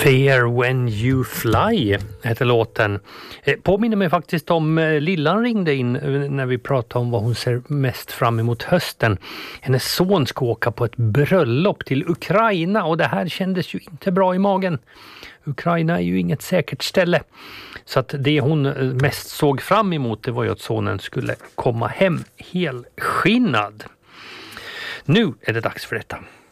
Fear When You Fly heter låten. Påminner mig faktiskt om Lillan ringde in när vi pratade om vad hon ser mest fram emot hösten. Hennes son ska åka på ett bröllop till Ukraina och det här kändes ju inte bra i magen. Ukraina är ju inget säkert ställe. Så att det hon mest såg fram emot det var ju att sonen skulle komma hem helskinnad. Nu är det dags för detta.